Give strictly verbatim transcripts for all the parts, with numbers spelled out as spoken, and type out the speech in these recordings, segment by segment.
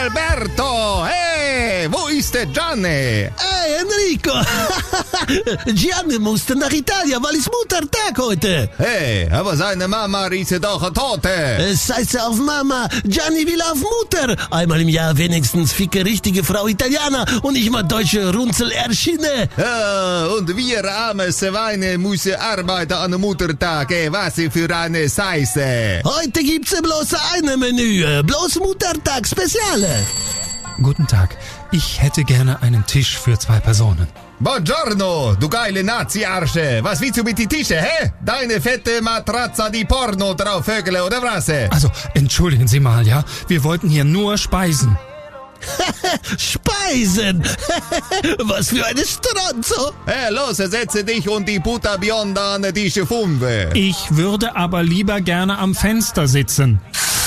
Alberto! Hey, wo ist der Gianni? Hey, Enrico! Gianni musste nach Italien, weil es Muttertag heute. Hey, aber seine Mama ist doch tot. Es heißt auf Mama, Gianni will auf Mutter. Einmal im Jahr wenigstens ficke richtige Frau Italiener und nicht mal deutsche Runzel-Erschiene. Ja, und wir arme Schweine müssen arbeiten an dem Muttertag. Hey, was für eine Scheiße. Heute gibt's bloß ein Menü, bloß Muttertag-Speziale. Guten Tag. Ich hätte gerne einen Tisch für zwei Personen. Buongiorno, du geile Nazi-Arsche. Was willst du mit die Tische, hä? Deine fette Matratza die Porno drauf, Vögel oder was? Also, entschuldigen Sie mal, ja? Wir wollten hier nur speisen. Speisen! Was für eine Stronzo! Hey, los, setze dich und die Puta Bionda an die Fünfe. Ich würde aber lieber gerne am Fenster sitzen.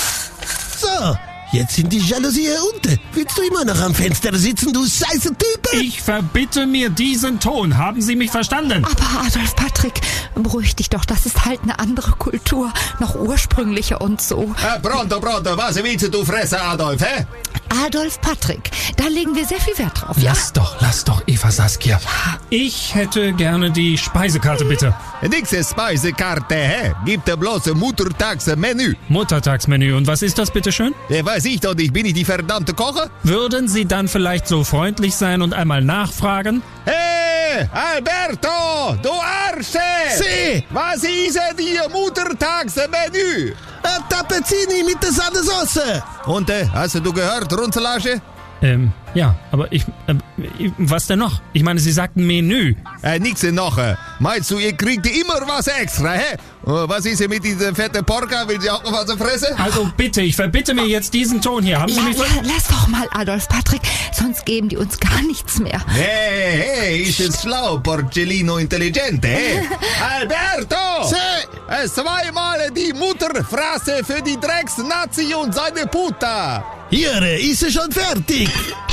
So, jetzt sind die Jalousien unten. Willst du immer noch am Fenster sitzen, du scheiße Typ? Ich verbitte mir diesen Ton. Haben Sie mich verstanden? Aber Adolf Patrick, beruhig dich doch, das ist halt eine andere Kultur, noch ursprünglicher und so. Ah, pronto, pronto, was willst du fressen, Adolf, hä? Adolf Patrick, da legen wir sehr viel Wert drauf, ja? Lass doch, lass doch, Eva Saskia. Ich hätte gerne die Speisekarte, bitte. Nix Speisekarte, hä? Gibt bloß ein Muttertagsmenü. Muttertagsmenü. Und was ist das, bitteschön? Ja, weiß ich doch nicht, bin ich die verdammte Koche? Würden Sie dann vielleicht so freundlich sein und einmal nachfragen? Hey, Alberto, du Arsche! Si! Was ist die Muttertagsmenü? Ein Tapezzini mit der Sahnesauce! Und, äh, hast du gehört, Runzelage? Ähm, ja, aber ich, ähm, was denn noch? Ich meine, Sie sagten Menü. Äh, nix noch. Meinst du, ihr kriegt immer was extra, hä? Was ist hier mit dieser fette Porca? Will sie auch noch was fressen? Also bitte, ich verbitte mir jetzt diesen Ton hier. Haben Sie La, mich... la, lass doch mal, Adolf Patrick, sonst geben die uns gar nichts mehr. Hey, hey, ist es schlau, Porcellino Intelligente, hä? Alberto! Si! Zweimal die Mutterfrasse für die Drecks-Nazi und seine Puta! Hier, ist sie schon fertig.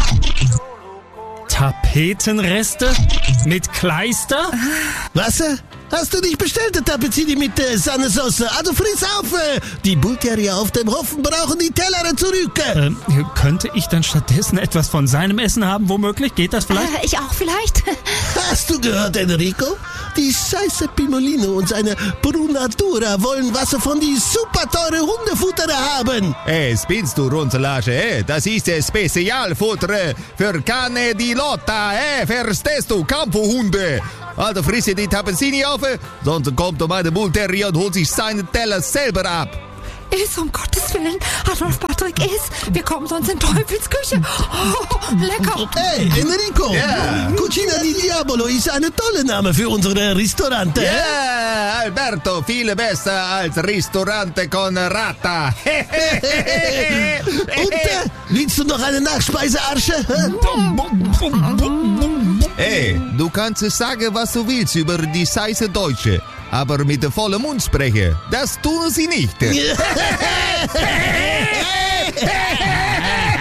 Tapetenreste? Mit Kleister? Was? Hast du nicht bestellt, der Tapezzini mit der Sahnesauce? Also friss auf! äh, Die Bulgarier auf dem Hofen brauchen die Teller zurück! Ähm, könnte ich dann stattdessen etwas von seinem Essen haben, womöglich? Geht das vielleicht? Äh, ich auch vielleicht? Hast du gehört, Enrico? Die scheiße Pimolino und seine Brunatura wollen was von die super teure Hundefutter haben! Ey, spinnst du, Runzelage, hä? Das ist der Spezialfutter für Cane di Lotta, hä? Verstehst du, Kampfhunde? Also frisse die Tapezzini auf, sonst kommt meine Bullterrier und holt sich seinen Teller selber ab. Iss, um Gottes Willen, Adolf Patrick, iss. Wir kommen sonst in Teufelsküche. Oh, lecker. Hey, Enrico! Ja. Cucina di Diavolo ist ein toller Name für unsere Restaurante. Ja, Alberto, viel besser als Ristorante con Rata. Und äh, willst du noch eine Nachspeise, Arsche? Hey, du kannst sagen, was du willst über die scheiße Deutsche, aber mit dem vollen Mund sprechen, das tun sie nicht.